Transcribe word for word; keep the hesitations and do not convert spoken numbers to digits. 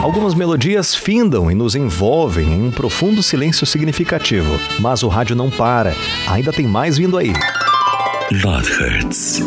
Algumas melodias findam e nos envolvem em um profundo silêncio significativo. Mas o rádio não para. Ainda tem mais vindo aí. Loud Hertz.